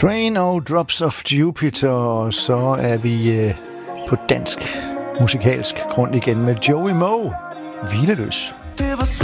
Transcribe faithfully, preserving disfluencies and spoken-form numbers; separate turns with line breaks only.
Train og Drops of Jupiter, og så er vi øh, på dansk musikalsk grund igen med Joey Moe, Hvileløs.
Det var